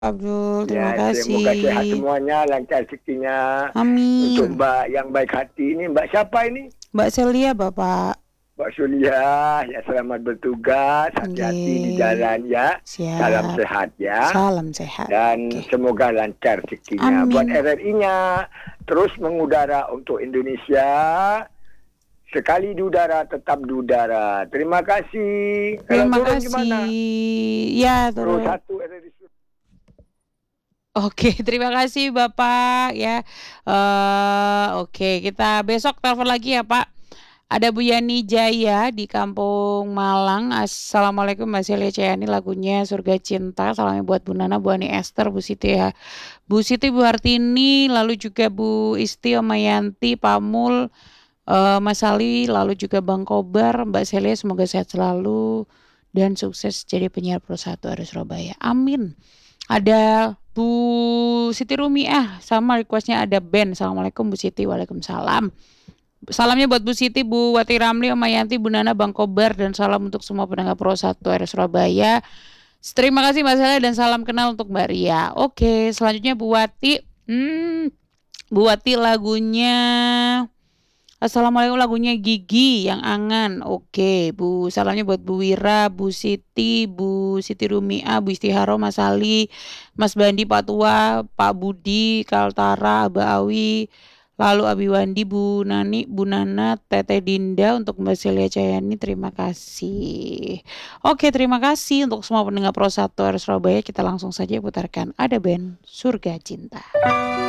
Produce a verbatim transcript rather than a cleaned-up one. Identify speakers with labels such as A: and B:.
A: Abdul, terima
B: Ya, semoga sehat
A: kasih.
B: semuanya, lancar rezekinya. Untuk
A: Amin.
B: Mbak yang baik hati ini, Mbak siapa ini?
A: Mbak Celia, Bapak.
B: Mbak Sulia, ya selamat bertugas, hati-hati di
A: Nggih.
B: jalan ya. Salam
A: Siap.
B: sehat ya.
A: Salam sehat.
B: Dan
A: Oke.
B: semoga lancar rezekinya. Buat
A: Amin.
B: R R I-nya, terus mengudara untuk Indonesia. Sekali di udara, tetap di udara. Terima kasih. Kalau
A: Terima
B: turun
A: kasih.
B: gimana?
A: Ya,
B: Pro
A: turun.
B: satu R R I.
A: Oke, terima kasih Bapak ya. Eh, oke, kita besok telepon lagi ya Pak. Ada Bu Yani Jaya di Kampung Malang. Assalamualaikum Mbak Celia Ceyani, lagunya Surga Cinta. Salamnya buat Bu Nana, Bu Ani Esther, Bu Siti ya. Bu Siti, Bu Hartini, lalu juga Bu Isti, Oma Yanti, Pak Mul, eh, Mas Ali, lalu juga Bang Kobar, Mbak Celia semoga sehat selalu dan sukses jadi penyiar Pro satu R Surabaya. Amin. Ada Bu Siti Rumiah, sama requestnya ada Ben. Assalamualaikum Bu Siti, waalaikumsalam. Salamnya buat Bu Siti, Bu Wati Ramli, Oma Yanti, Bu Nana, Bang Kobar, dan salam untuk semua pendengar Pro satu R Surabaya. Terima kasih Mbak Sela dan salam kenal untuk Mbak Ria. Oke, selanjutnya Bu Wati. Hmm, Bu Wati lagunya Assalamualaikum, lagunya Gigi yang angan. Oke, Bu. Salamnya buat Bu Wira, Bu Siti, Bu Siti Rumia, Bu Istiharo, Mas Ali, Mas Bandi, Pak Tua, Pak Budi, Kaltara, Aba Awi, lalu Abi Wandi, Bu Nani, Bu Nana, Teteh Dinda, untuk Mbak Celia Cayani, terima kasih. Oke, terima kasih untuk semua pendengar Pro satu R Surabaya. Kita langsung saja putarkan Ada Band Surga Cinta.